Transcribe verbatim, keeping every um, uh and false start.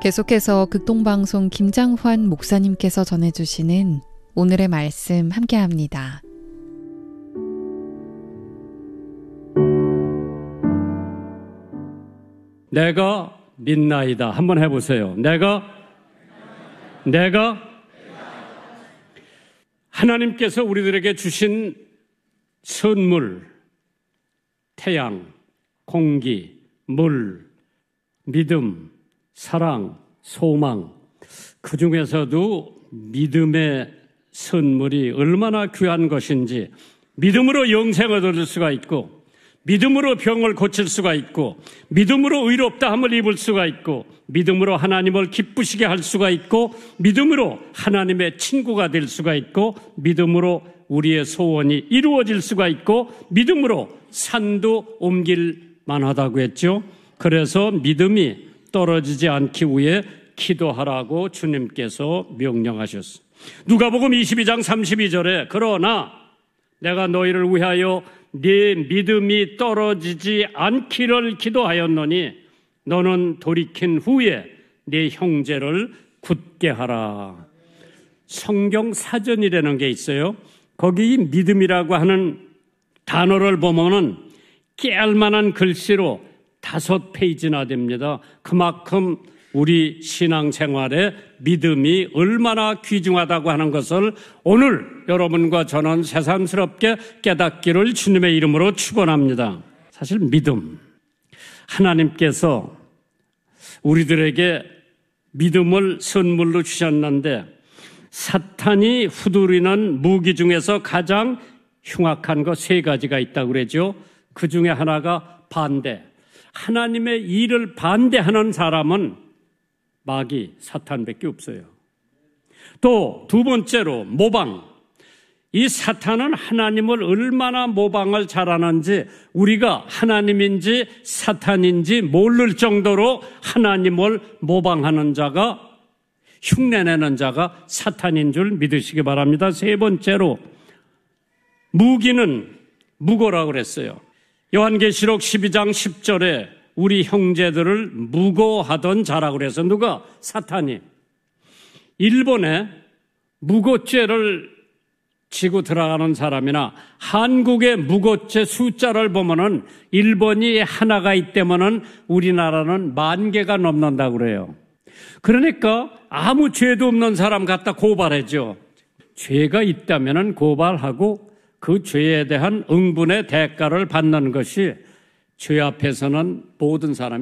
계속해서 극동방송 김장환 목사님께서 전해주시는 오늘의 말씀 함께합니다. 내가 믿나이다. 한번 해보세요. 내가 내가 하나님께서 우리들에게 주신 선물, 태양, 공기, 물, 믿음, 사랑, 소망, 그 중에서도 믿음의 선물이 얼마나 귀한 것인지, 믿음으로 영생을 얻을 수가 있고, 믿음으로 병을 고칠 수가 있고, 믿음으로 의롭다함을 입을 수가 있고, 믿음으로 하나님을 기쁘시게 할 수가 있고, 믿음으로 하나님의 친구가 될 수가 있고, 믿음으로 우리의 소원이 이루어질 수가 있고, 믿음으로 산도 옮길 만하다고 했죠. 그래서 믿음이 떨어지지 않기 위해 기도하라고 주님께서 명령하셨습니다. 누가복음 이십이 장 삼십이 절에 그러나 내가 너희를 위하여 네 믿음이 떨어지지 않기를 기도하였노니 너는 돌이킨 후에 네 형제를 굳게 하라. 성경 사전이라는 게 있어요. 거기 믿음이라고 하는 단어를 보면은 깨알만한 글씨로 다섯 페이지나 됩니다. 그만큼 우리 신앙생활에 믿음이 얼마나 귀중하다고 하는 것을 오늘 여러분과 저는 새삼스럽게 깨닫기를 주님의 이름으로 축원합니다. 사실 믿음, 하나님께서 우리들에게 믿음을 선물로 주셨는데 사탄이 후두리는 무기 중에서 가장 흉악한 거 세 가지가 있다고 그러죠. 그 중에 하나가 반대. 하나님의 일을 반대하는 사람은 마귀, 사탄밖에 없어요. 또 두 번째로 모방. 이 사탄은 하나님을 얼마나 모방을 잘하는지 우리가 하나님인지 사탄인지 모를 정도로 하나님을 모방하는 자가, 흉내내는 자가 사탄인 줄 믿으시기 바랍니다. 세 번째로 무기는 무고라고 그랬어요. 요한계시록 십이 장 십 절에 우리 형제들을 무고하던 자라고 그래서 누가? 사탄이. 일본에 무고죄를 지고 들어가는 사람이나 한국의 무고죄 숫자를 보면은 일본이 하나가 있다면은 우리나라는 만 개가 넘는다고 그래요. 그러니까 아무 죄도 없는 사람 갖다 고발하죠. 죄가 있다면은 고발하고 그 죄에 대한 응분의 대가를 받는 것이 죄 앞에서는 모든 사람이